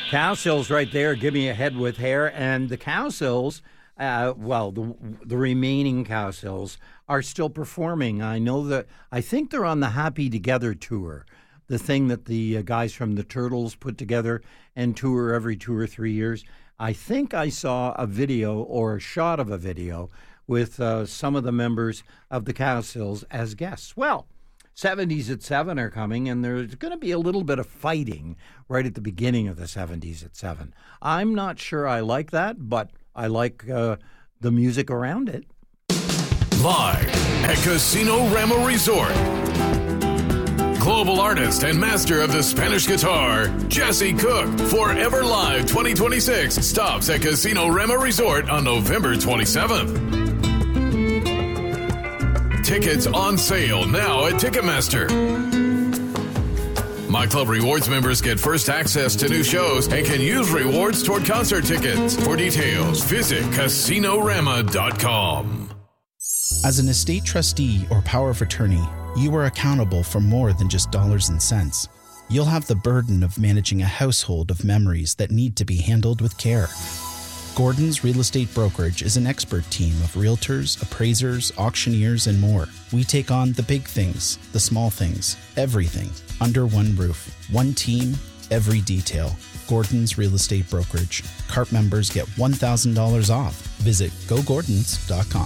Cowsills right there. Give me a head with hair. And the Cowsills, the remaining Cowsills are still performing. I think they're on the Happy Together tour, the thing that the guys from the Turtles put together and tour every 2 or 3 years. I think I saw a video or a shot of a video with some of the members of the Cowsills as guests. Well, 70s at 7 are coming, and there's going to be a little bit of fighting right at the beginning of the 70s at 7. I'm not sure I like that, but I like the music around it. Live at Casino Rama Resort, global artist and master of the Spanish guitar, Jesse Cook, Forever Live 2026 stops at Casino Rama Resort on November 27th. Tickets on sale now at Ticketmaster. My Club Rewards members get first access to new shows and can use rewards toward concert tickets. For details, visit CasinoRama.com. As an estate trustee or power of attorney, you are accountable for more than just dollars and cents. You'll have the burden of managing a household of memories that need to be handled with care. Gordon's Real Estate Brokerage is an expert team of realtors, appraisers, auctioneers, and more. We take on the big things, the small things, everything, under one roof. One team, every detail. Gordon's Real Estate Brokerage. CART members get $1,000 off. Visit GoGordons.com.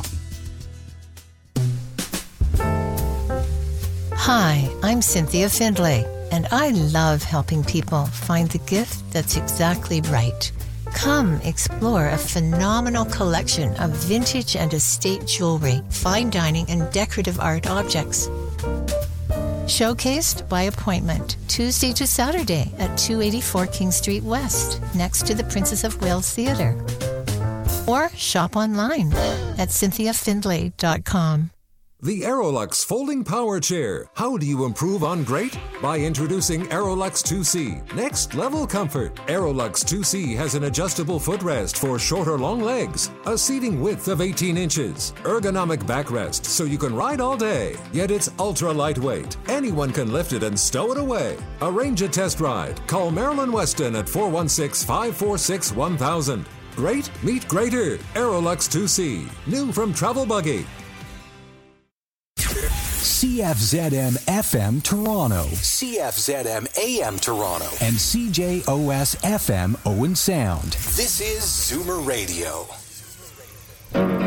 Hi, I'm Cynthia Findlay, and I love helping people find the gift that's exactly right. Come explore a phenomenal collection of vintage and estate jewelry, fine dining, and decorative art objects. Showcased by appointment, Tuesday to Saturday at 284 King Street West, next to the Princess of Wales Theatre. Or shop online at cynthiafindlay.com. The Aerolux Folding Power Chair. How do you improve on great? By introducing Aerolux 2C. Next level comfort. Aerolux 2C has an adjustable footrest for short or long legs, a seating width of 18 inches, ergonomic backrest so you can ride all day, yet it's ultra lightweight. Anyone can lift it and stow it away. Arrange a test ride. Call Marilyn Weston at 416-546-1000. Great, meet greater. Aerolux 2C. New from Travel Buggy. CFZM FM Toronto, CFZM AM Toronto, and CJOS FM Owen Sound. This is Zoomer Radio.